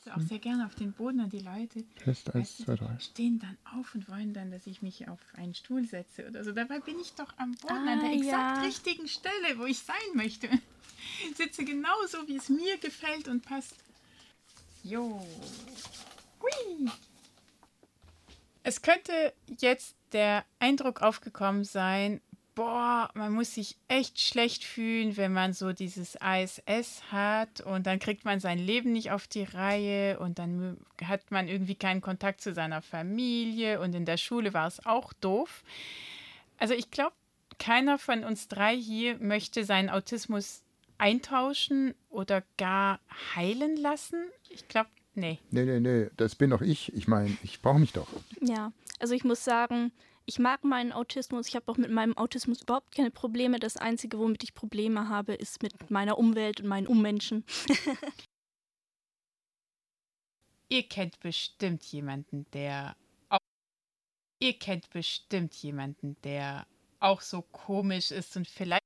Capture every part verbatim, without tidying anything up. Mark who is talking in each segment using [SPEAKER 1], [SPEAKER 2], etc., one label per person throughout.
[SPEAKER 1] auch sehr gerne auf den Boden und die Leute
[SPEAKER 2] Test eins,
[SPEAKER 1] weißt du,
[SPEAKER 2] zwei, drei.
[SPEAKER 1] stehen dann auf und wollen dann, dass ich mich auf einen Stuhl setze oder so. Dabei bin ich doch am Boden
[SPEAKER 3] Ah,
[SPEAKER 1] an der exakt
[SPEAKER 3] ja.
[SPEAKER 1] richtigen Stelle, wo ich sein möchte. Ich sitze genauso, wie es mir gefällt und passt. Jo. Hui. Es könnte jetzt der Eindruck aufgekommen sein, boah, man muss sich echt schlecht fühlen, wenn man so dieses A S S hat und dann kriegt man sein Leben nicht auf die Reihe und dann hat man irgendwie keinen Kontakt zu seiner Familie und in der Schule war es auch doof. Also ich glaube, keiner von uns drei hier möchte seinen Autismus eintauschen oder gar heilen lassen. Ich glaube, nee.
[SPEAKER 2] Nee, nee, nee, das bin doch ich. Ich meine, ich brauche mich doch.
[SPEAKER 3] Ja, also ich muss sagen, ich mag meinen Autismus. Ich habe auch mit meinem Autismus überhaupt keine Probleme. Das Einzige, womit ich Probleme habe, ist mit meiner Umwelt und meinen Ummenschen.
[SPEAKER 1] Ihr kennt bestimmt jemanden, der auch, ihr kennt bestimmt jemanden, der auch so komisch ist und vielleicht.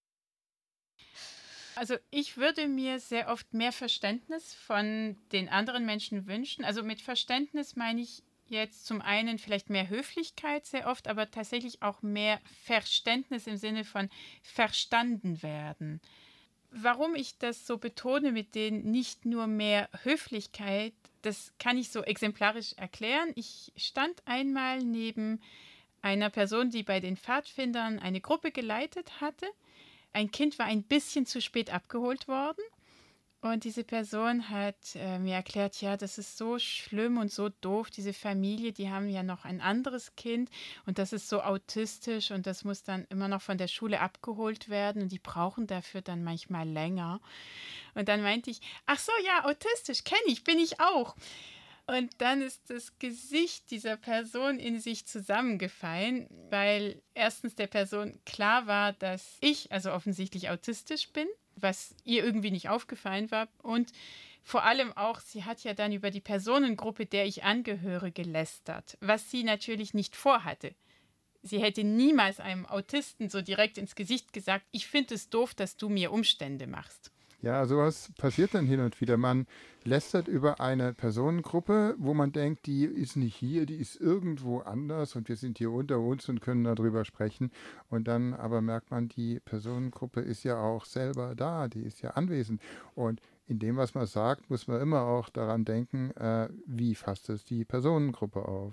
[SPEAKER 1] Also ich würde mir sehr oft mehr Verständnis von den anderen Menschen wünschen. Also mit Verständnis meine ich jetzt zum einen vielleicht mehr Höflichkeit sehr oft, aber tatsächlich auch mehr Verständnis im Sinne von verstanden werden. Warum ich das so betone mit den nicht nur mehr Höflichkeit, das kann ich so exemplarisch erklären. Ich stand einmal neben einer Person, die bei den Pfadfindern eine Gruppe geleitet hatte. Ein Kind war ein bisschen zu spät abgeholt worden und diese Person hat äh, mir erklärt, ja, das ist so schlimm und so doof, diese Familie, die haben ja noch ein anderes Kind und das ist so autistisch und das muss dann immer noch von der Schule abgeholt werden und die brauchen dafür dann manchmal länger. Und dann meinte ich, ach so, ja, autistisch, kenne ich, bin ich auch. Und dann ist das Gesicht dieser Person in sich zusammengefallen, weil erstens der Person klar war, dass ich also offensichtlich autistisch bin, was ihr irgendwie nicht aufgefallen war. Und vor allem auch, sie hat ja dann über die Personengruppe, der ich angehöre, gelästert, was sie natürlich nicht vorhatte. Sie hätte niemals einem Autisten so direkt ins Gesicht gesagt, ich finde es doof, dass du mir Umstände machst.
[SPEAKER 2] Ja, sowas passiert dann hin und wieder. Man lästert über eine Personengruppe, wo man denkt, die ist nicht hier, die ist irgendwo anders und wir sind hier unter uns und können darüber sprechen. Und dann aber merkt man, die Personengruppe ist ja auch selber da, die ist ja anwesend. Und in dem, was man sagt, muss man immer auch daran denken, äh, wie fasst es die Personengruppe auf.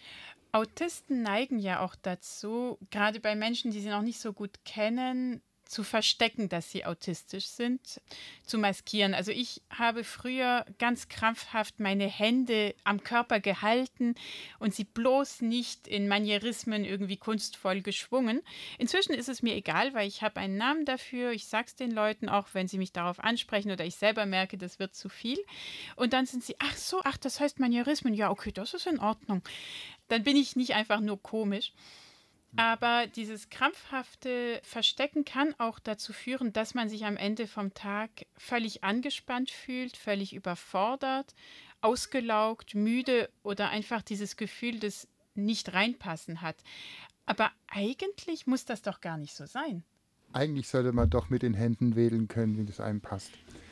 [SPEAKER 1] Autisten neigen ja auch dazu, gerade bei Menschen, die sie noch nicht so gut kennen, zu verstecken, dass sie autistisch sind, zu maskieren. Also ich habe früher ganz krampfhaft meine Hände am Körper gehalten und sie bloß nicht in Manierismen irgendwie kunstvoll geschwungen. Inzwischen ist es mir egal, weil ich habe einen Namen dafür. Ich sage es den Leuten auch, wenn sie mich darauf ansprechen oder ich selber merke, das wird zu viel. Und dann sind sie, ach so, ach, das heißt Manierismen. Ja, okay, das ist in Ordnung. Dann bin ich nicht einfach nur komisch. Aber dieses krampfhafte Verstecken kann auch dazu führen, dass man sich am Ende vom Tag völlig angespannt fühlt, völlig überfordert, ausgelaugt, müde oder einfach dieses Gefühl des Nicht-Reinpassen hat. Aber eigentlich muss das doch gar nicht so sein.
[SPEAKER 2] Eigentlich sollte man doch mit den Händen wedeln können, wie das einem passt.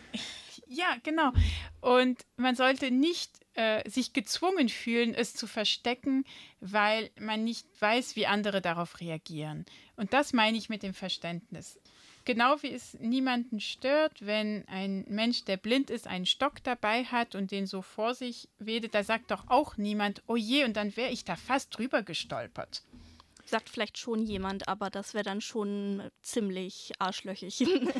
[SPEAKER 1] Ja, genau. Und man sollte nicht äh, sich gezwungen fühlen, es zu verstecken, weil man nicht weiß, wie andere darauf reagieren. Und das meine ich mit dem Verständnis. Genau wie es niemanden stört, wenn ein Mensch, der blind ist, einen Stock dabei hat und den so vor sich wedelt, da sagt doch auch niemand, oh je, und dann wäre ich da fast drüber gestolpert.
[SPEAKER 3] Sagt vielleicht schon jemand, aber das wäre dann schon ziemlich arschlöchig.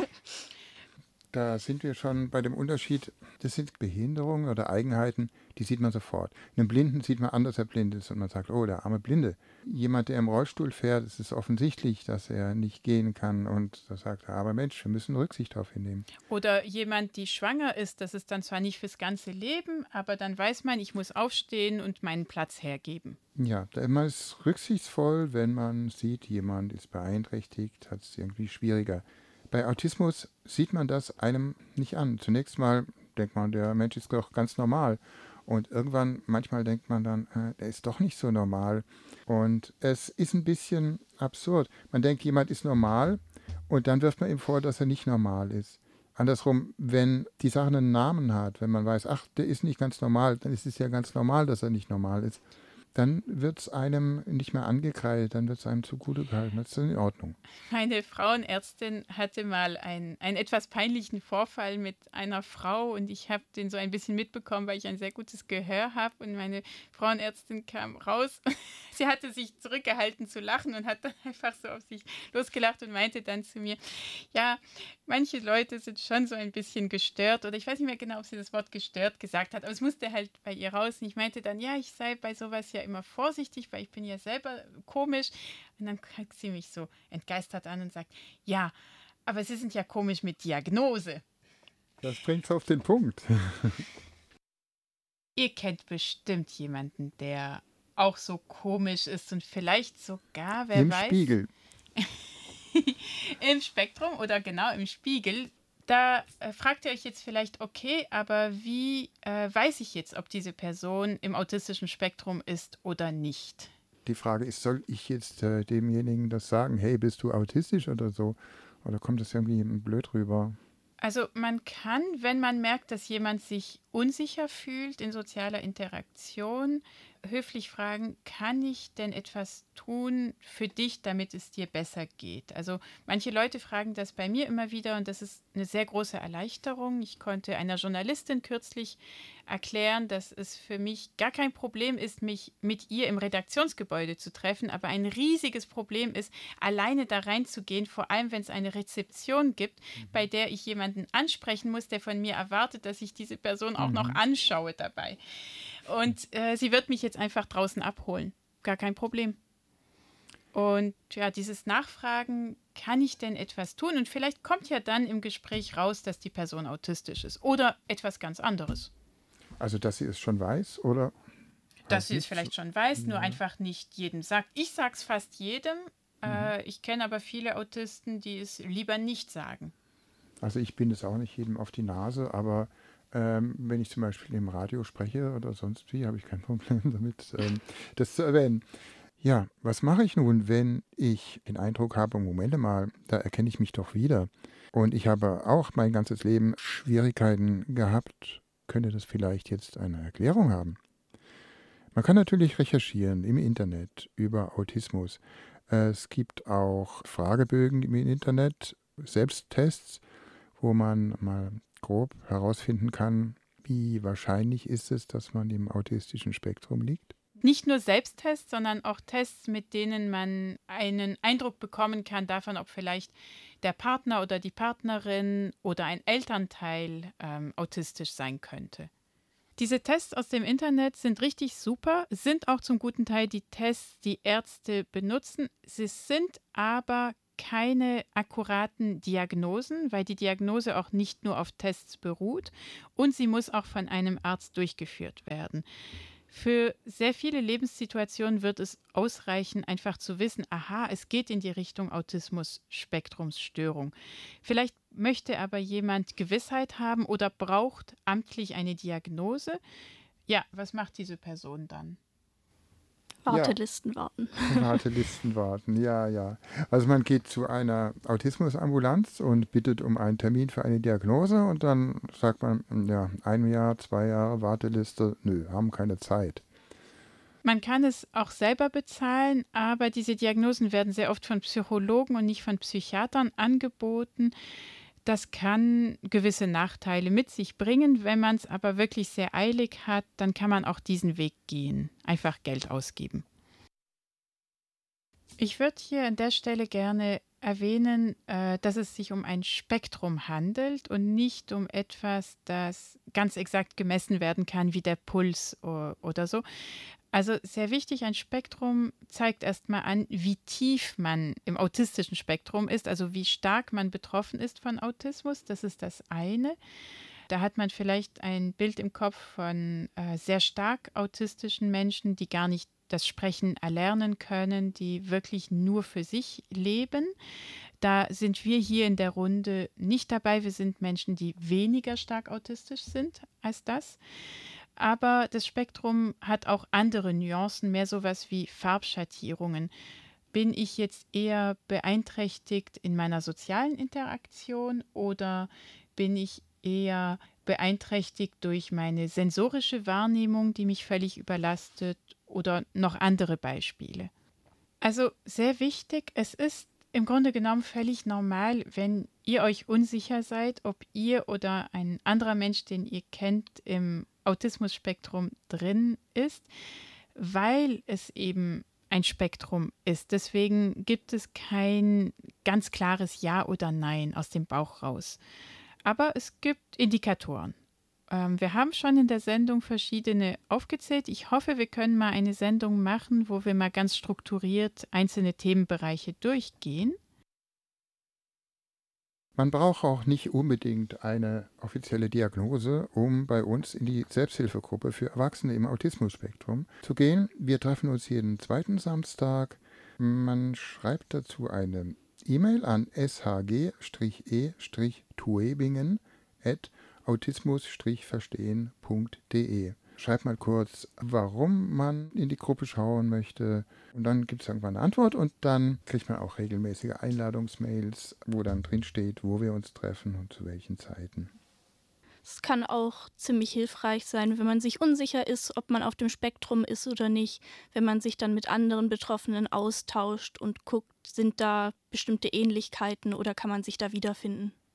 [SPEAKER 2] Da sind wir schon bei dem Unterschied, das sind Behinderungen oder Eigenheiten, die sieht man sofort. Einen Blinden sieht man an, dass er blind ist und man sagt, oh, der arme Blinde. Jemand, der im Rollstuhl fährt, es ist offensichtlich, dass er nicht gehen kann und da sagt er, aber Mensch, wir müssen Rücksicht darauf hinnehmen.
[SPEAKER 1] Oder jemand, die schwanger ist, das ist dann zwar nicht fürs ganze Leben, aber dann weiß man, ich muss aufstehen und meinen Platz hergeben.
[SPEAKER 2] Ja, man ist rücksichtsvoll, wenn man sieht, jemand ist beeinträchtigt, hat es irgendwie schwieriger. Bei Autismus sieht man das einem nicht an. Zunächst mal denkt man, der Mensch ist doch ganz normal. Und irgendwann, manchmal denkt man dann, äh, der ist doch nicht so normal. Und es ist ein bisschen absurd. Man denkt, jemand ist normal und dann wirft man ihm vor, dass er nicht normal ist. Andersrum, wenn die Sache einen Namen hat, wenn man weiß, ach, der ist nicht ganz normal, dann ist es ja ganz normal, dass er nicht normal ist, dann wird es einem nicht mehr angekreidet, dann wird es einem zugute gehalten. Das ist in Ordnung.
[SPEAKER 1] Meine Frauenärztin hatte mal einen, einen etwas peinlichen Vorfall mit einer Frau und ich habe den so ein bisschen mitbekommen, weil ich ein sehr gutes Gehör habe und meine Frauenärztin kam raus. Sie hatte sich zurückgehalten zu lachen und hat dann einfach so auf sich losgelacht und meinte dann zu mir, ja, manche Leute sind schon so ein bisschen gestört oder ich weiß nicht mehr genau, ob sie das Wort gestört gesagt hat, aber es musste halt bei ihr raus und ich meinte dann, ja, ich sei bei sowas ja immer vorsichtig, weil ich bin ja selber komisch. Und dann guckt sie mich so entgeistert an und sagt, ja, aber Sie sind ja komisch mit Diagnose.
[SPEAKER 2] Das bringt es auf den Punkt.
[SPEAKER 1] Ihr kennt bestimmt jemanden, der auch so komisch ist und vielleicht sogar, wer
[SPEAKER 2] Im
[SPEAKER 1] weiß,
[SPEAKER 2] Spiegel.
[SPEAKER 1] im Spektrum oder genau im Spiegel. Da äh, fragt ihr euch jetzt vielleicht, okay, aber wie äh, weiß ich jetzt, ob diese Person im autistischen Spektrum ist oder nicht?
[SPEAKER 2] Die Frage ist, soll ich jetzt äh, demjenigen das sagen, hey, bist du autistisch oder so? Oder kommt das irgendwie blöd rüber?
[SPEAKER 1] Also man kann, wenn man merkt, dass jemand sich unsicher fühlt in sozialer Interaktion, höflich fragen, kann ich denn etwas tun für dich, damit es dir besser geht? Also manche Leute fragen das bei mir immer wieder und das ist eine sehr große Erleichterung. Ich konnte einer Journalistin kürzlich erklären, dass es für mich gar kein Problem ist, mich mit ihr im Redaktionsgebäude zu treffen, aber ein riesiges Problem ist, alleine da reinzugehen, vor allem wenn es eine Rezeption gibt, mhm. bei der ich jemanden ansprechen muss, der von mir erwartet, dass ich diese Person auch mhm. noch anschaue dabei. Und äh, sie wird mich jetzt einfach draußen abholen. Gar kein Problem. Und ja, dieses Nachfragen, kann ich denn etwas tun? Und vielleicht kommt ja dann im Gespräch raus, dass die Person autistisch ist oder etwas ganz anderes.
[SPEAKER 2] Also, dass sie es schon weiß, oder?
[SPEAKER 1] Dass sie es vielleicht schon weiß, ja. Nur einfach nicht jedem sagt. Ich sage es fast jedem. Mhm. Äh, ich kenne aber viele Autisten, die es lieber nicht sagen.
[SPEAKER 2] Also ich bin es auch nicht jedem auf die Nase, aber ähm, wenn ich zum Beispiel im Radio spreche oder sonst wie, habe ich kein Problem damit, ähm, das zu erwähnen. Ja, was mache ich nun, wenn ich den Eindruck habe, Momente mal, da erkenne ich mich doch wieder. Und ich habe auch mein ganzes Leben Schwierigkeiten gehabt. Könnte das vielleicht jetzt eine Erklärung haben? Man kann natürlich recherchieren im Internet über Autismus. Es gibt auch Fragebögen im Internet, Selbsttests, wo man mal grob herausfinden kann, wie wahrscheinlich ist es, dass man im autistischen Spektrum liegt.
[SPEAKER 1] Nicht nur Selbsttests, sondern auch Tests, mit denen man einen Eindruck bekommen kann davon, ob vielleicht der Partner oder die Partnerin oder ein Elternteil ähm, autistisch sein könnte. Diese Tests aus dem Internet sind richtig super, sind auch zum guten Teil die Tests, die Ärzte benutzen. Sie sind aber keine akkuraten Diagnosen, weil die Diagnose auch nicht nur auf Tests beruht und sie muss auch von einem Arzt durchgeführt werden. Für sehr viele Lebenssituationen wird es ausreichen, einfach zu wissen, aha, es geht in die Richtung Autismus-Spektrumsstörung. Vielleicht möchte aber jemand Gewissheit haben oder braucht amtlich eine Diagnose. Ja, was macht diese Person dann?
[SPEAKER 3] Wartelisten ja. warten.
[SPEAKER 2] Wartelisten warten, ja, ja. Also man geht zu einer Autismusambulanz und bittet um einen Termin für eine Diagnose und dann sagt man, ja, ein Jahr, zwei Jahre Warteliste, nö, haben keine Zeit.
[SPEAKER 1] Man kann es auch selber bezahlen, aber diese Diagnosen werden sehr oft von Psychologen und nicht von Psychiatern angeboten. Das kann gewisse Nachteile mit sich bringen. Wenn man es aber wirklich sehr eilig hat, dann kann man auch diesen Weg gehen. Einfach Geld ausgeben. Ich würde hier an der Stelle gerne erwähnen, äh, dass es sich um ein Spektrum handelt und nicht um etwas, das ganz exakt gemessen werden kann, wie der Puls oder, oder so. Also sehr wichtig, ein Spektrum zeigt erstmal an, wie tief man im autistischen Spektrum ist, also wie stark man betroffen ist von Autismus. Das ist das eine. Da hat man vielleicht ein Bild im Kopf von äh, sehr stark autistischen Menschen, die gar nicht das Sprechen erlernen können, die wirklich nur für sich leben. Da sind wir hier in der Runde nicht dabei. Wir sind Menschen, die weniger stark autistisch sind als das. Aber das Spektrum hat auch andere Nuancen, mehr sowas wie Farbschattierungen. Bin ich jetzt eher beeinträchtigt in meiner sozialen Interaktion oder bin ich eher beeinträchtigt durch meine sensorische Wahrnehmung, die mich völlig überlastet, oder noch andere Beispiele. Also sehr wichtig, es ist im Grunde genommen völlig normal, wenn ihr euch unsicher seid, ob ihr oder ein anderer Mensch, den ihr kennt, im Autismus-Spektrum drin ist, weil es eben ein Spektrum ist. Deswegen gibt es kein ganz klares Ja oder Nein aus dem Bauch raus. Aber es gibt Indikatoren. Ähm, wir haben schon in der Sendung verschiedene aufgezählt. Ich hoffe, wir können mal eine Sendung machen, wo wir mal ganz strukturiert einzelne Themenbereiche durchgehen.
[SPEAKER 2] Man braucht auch nicht unbedingt eine offizielle Diagnose, um bei uns in die Selbsthilfegruppe für Erwachsene im Autismus-Spektrum zu gehen. Wir treffen uns jeden zweiten Samstag. Man schreibt dazu eine E-Mail an s h g e tuebingen at autismus verstehen punkt d e. Schreibt mal kurz, warum man in die Gruppe schauen möchte. Und dann gibt es irgendwann eine Antwort und dann kriegt man auch regelmäßige Einladungsmails, wo dann drin steht, wo wir uns treffen und zu welchen Zeiten.
[SPEAKER 3] Es kann auch ziemlich hilfreich sein, wenn man sich unsicher ist, ob man auf dem Spektrum ist oder nicht, wenn man sich dann mit anderen Betroffenen austauscht und guckt, sind da bestimmte Ähnlichkeiten oder kann man sich da wiederfinden.